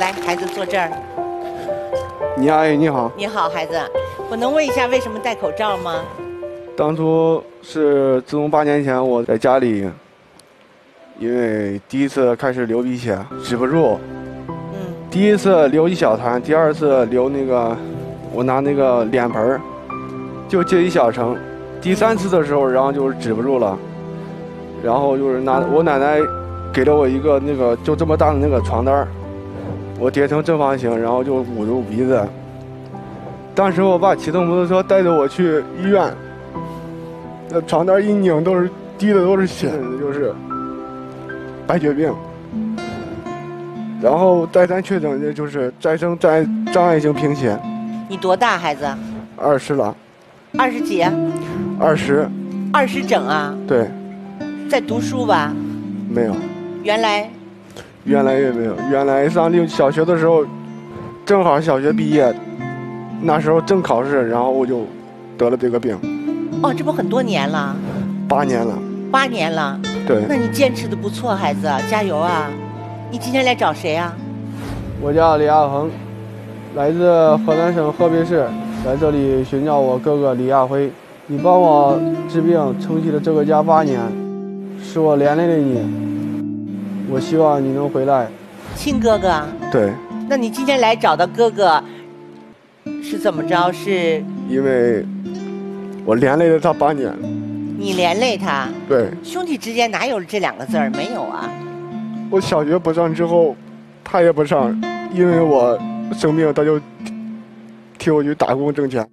来，孩子坐这儿。 你阿姨你好。 你好，孩子，我能问一下为什么戴口罩吗？ 当初是自从8年前我在家里，因为第一次开始流鼻血，止不住。第一次流一小团，第二次流那个，我拿那个脸盆儿，就接一小层。第3次的时候，然后就是止不住了，然后就是我奶奶给了我一个那个就这么大的那个床单，我叠成正方形，然后就捂住鼻子。当时我爸骑着摩托车带着我去医院，那床单一拧都是滴的都是血，就是白血病。然后再三确诊的就是再生障碍性贫血。 你多大，孩子 ？20了。 20几 ？20。 20整啊？ 对。 在读书吧？ 没有。 原来也没有。原来上小学的时候，正好小学毕业，那时候正考试，然后我就得了这个病。 哦，这不很多年了 ？8年了。 8年了。 对。 那你坚持的不错，孩子，加油啊！你今天来找谁啊？ 我叫李亚恒，来自河南省河北市，来这里寻找我哥哥李亚辉。你帮我治病撑起了这个家8年，是我连累了你，我希望你能回来。 亲哥哥？ 对。 那你今天来找到哥哥，是怎么着？是因为我连累了他8年。 你连累他？ 对。 兄弟之间哪有这2个字儿？没有啊。 我小学不上之后，他也不上，因为我生病，他就替我去打工挣钱。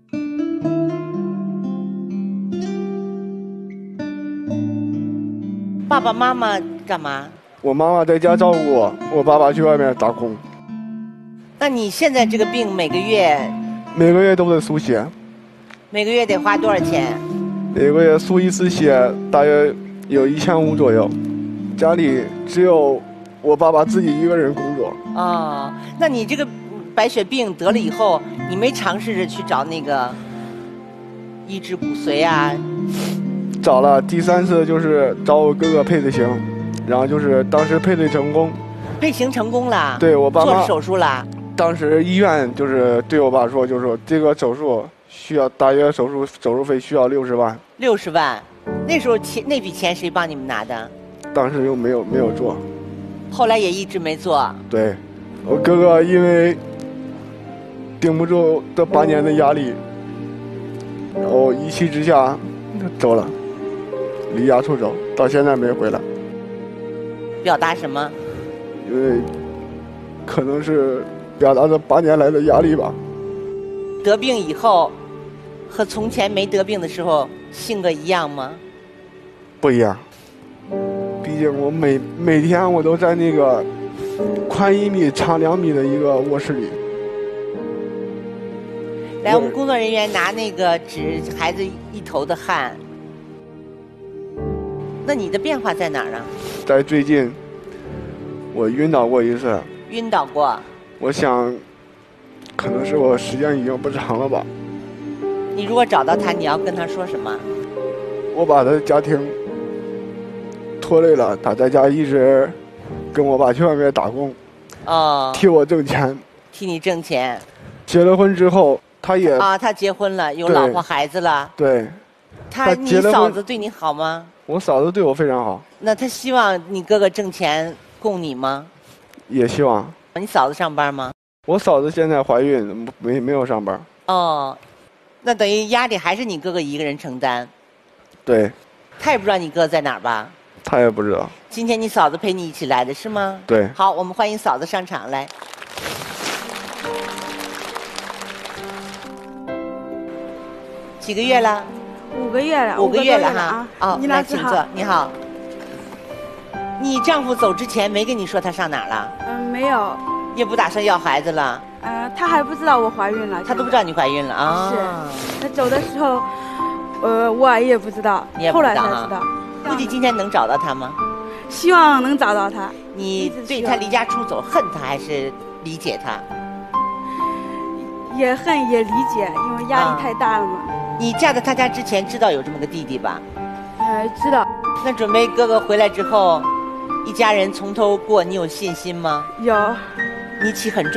爸爸妈妈干嘛？ 我妈妈在家照顾我，我爸爸去外面打工。 那你现在这个病每个月都得输血。 每个月得花多少钱？ 每个月输一次血大约有1500左右，家里只有我爸爸自己一个人工作。 哦，那你这个白血病得了以后，你没尝试着去找那个移植骨髓啊？ 找了，第3次就是找我哥哥配的型，然后就是当时配对成功。 配型成功了？ 对，我爸妈做手术了。 当时医院就是对我爸说，就是说这个手术需要大约手术费需要60万。 60万，那时候那笔钱谁帮你们拿的？ 当时又没有做。 后来也一直没做。 对，我哥哥因为顶不住这8年的压力，然后一气之下走了，离家出走，到现在没回来。 表达什么？ 因为可能是表达这8年来的压力吧。 得病以后和从前没得病的时候性格一样吗？ 不一样。毕竟我每天我都在那个宽1米长2米的一个卧室里。 来，我们工作人员拿那个纸，孩子一头的汗。那你的变化在哪儿啊？ 在最近，我晕倒过一次。 晕倒过？ 我想，可能是我时间已经不长了吧。 你如果找到他，你要跟他说什么？ 我把他的家庭拖累了，他在家一直跟我爸去外面打工，替我挣钱， 替你挣钱。 结了婚之后，他也他结婚了，有老婆孩子了。 对。 你嫂子对你好吗？ 我嫂子对我非常好。 那他希望你哥哥挣钱供你吗？ 也希望。 你嫂子上班吗？ 我嫂子现在怀孕，没有上班。 哦，那等于压力还是你哥哥一个人承担。 对。 他也不知道你哥在哪儿吧？ 他也不知道。 今天你嫂子陪你一起来的是吗？ 对。 好，我们欢迎嫂子上场来。几个月了 ？5个月了。 5个月了哈。 哦， 你来请坐。你好。你丈夫走之前没跟你说他上哪儿了？ 没有。 也不打算要孩子了？ 他还不知道我怀孕了。 他都不知道你怀孕了啊？ 是。他走的时候，我也不知道。 你也不知道啊？ 后来才知道。 估计今天能找到他吗？ 希望能找到他。 你对他离家出走恨他还是理解他？ 也恨也理解，因为压力太大了嘛。 你嫁到他家之前知道有这么个弟弟吧？ 知道。 那准备哥哥回来之后，一家人从头过，你有信心吗？ 有。 你起很重。